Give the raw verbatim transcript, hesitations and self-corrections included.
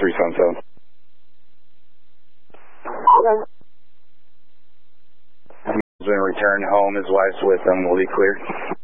three seven seven. Okay. He's going to return home. His wife's with him. Will be cleared.